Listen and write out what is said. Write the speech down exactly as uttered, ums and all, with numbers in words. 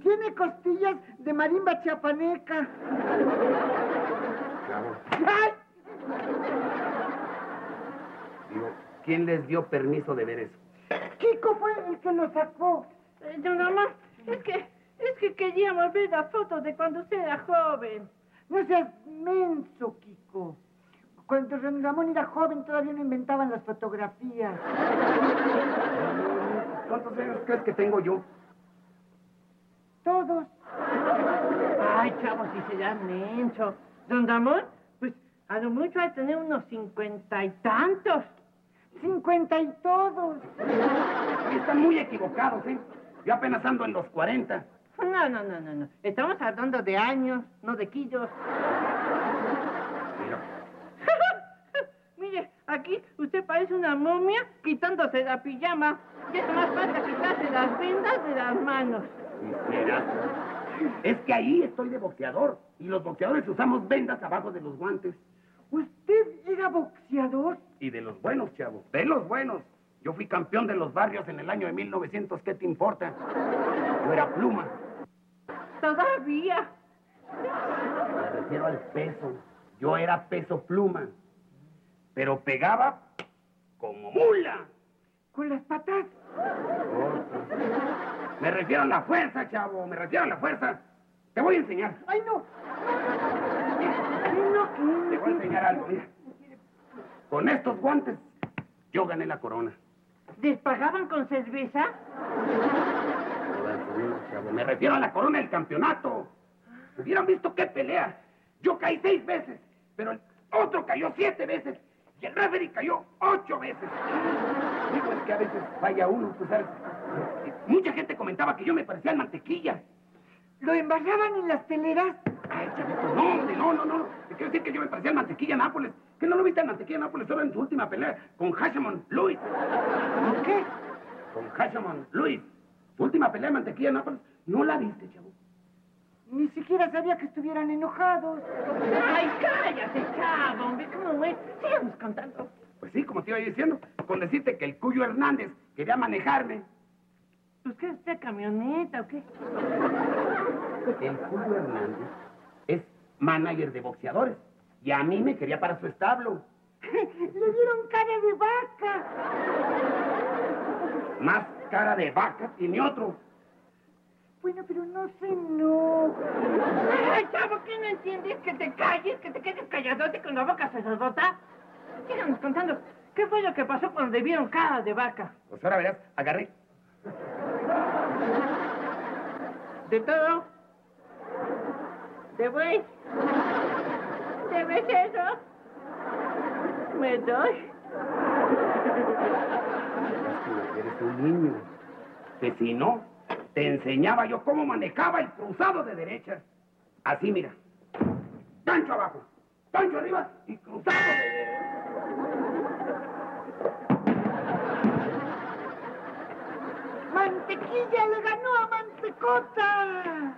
tiene costillas de marimba chiapaneca. Chavo. ¡Ay! Digo, ¿quién les dio permiso de ver eso? Kiko fue el que lo sacó. Eh, don Ramón, es que, es que queríamos ver las fotos de cuando usted era joven. No seas menso, Kiko. Cuando don Ramón era joven todavía no inventaban las fotografías. ¿Cuántos años crees que tengo yo? Todos. Ay, chavo, si será menso. Don Ramón, pues a lo mucho hay que tener unos cincuenta y tantos. Cincuenta y todos. Y están muy equivocados, ¿eh? Yo apenas ando en los cuarenta. No, no, no, no, no. Estamos hablando de años, no de kilos. Mira. Mire, aquí usted parece una momia quitándose la pijama. Ya es más falta quitarse las vendas de las manos. Quisieras. Es que ahí estoy de boxeador. Y los boxeadores usamos vendas abajo de los guantes. ¿Usted era boxeador? Y de los buenos, chavo. De los buenos. Yo fui campeón de los barrios en el año de mil novecientos. ¿Qué te importa? Yo era Pluma. Todavía. Me refiero al peso. Yo era peso Pluma. Pero pegaba como mula. ¿Con las patas? Me refiero a la fuerza, chavo. Me refiero a la fuerza. Te voy a enseñar. ¡Ay, no! ¡Ay, no! Te voy a enseñar algo, mira. Con estos guantes, yo gané la corona. ¿Les pagaban con cerveza? Chavo, me refiero a la corona del campeonato. Hubieran visto qué pelea. Yo caí seis veces, pero el otro cayó siete veces y el referee cayó ocho veces. Digo, es que a veces falla uno, tú sabes. Mucha gente comentaba que yo me parecía al Mantequilla. ¿Lo embarraban en las teleras? Ay, chavito, no, hombre, no, no, no. Te quiero decir que yo me parecía al Mantequilla Nápoles. ¿Que no lo viste al Mantequilla Nápoles solo en su última pelea con Hashemon Luis? ¿Con qué? Con Hashemon Luis. Su última pelea de Mantequilla Nápoles. ¿No la viste, chavo? Ni siquiera sabía que estuvieran enojados. ¡Ay, cállate, chavo! Hombre, ¿cómo es? Sigamos contando. Pues sí, como te iba diciendo, con decirte que el Cuyo Hernández quería manejarme. ¿Pues qué es usted, camioneta o qué? El Cuyo Hernández es manager de boxeadores y a mí me quería para su establo. Le dieron cara de vaca. Más cara de vaca tiene otro. Bueno, pero no se no. ¡Ay, chavo! ¿Qué no entiendes? Que te calles, que te quedes calladote con la boca cerradota. Síganos contando. ¿Qué fue lo que pasó cuando le vieron cara de vaca? Pues ahora verás, agarré. ¿De todo? ¿De buey? ¿De becerro? ¿Me doy? Eres un niño. Que si no, te enseñaba yo cómo manejaba el cruzado de derecha. Así, mira. Gancho abajo, gancho arriba y cruzado de... ¡Mantequilla le ganó a Mantecota!